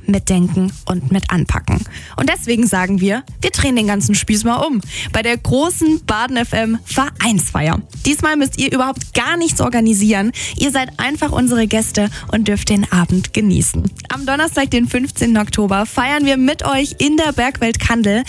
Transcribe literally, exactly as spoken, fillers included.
mitdenken und mit anpacken. Und deswegen sagen wir, wir drehen den ganzen Spieß mal um. Bei der großen Baden F M Vereinsfeier. Diesmal müsst ihr überhaupt gar nichts organisieren. Ihr seid einfach unsere Gäste und dürft den Abend genießen. Am Donnerstag, den fünfzehnten Oktober, feiern wir mit euch in der Bergwelt Kandel.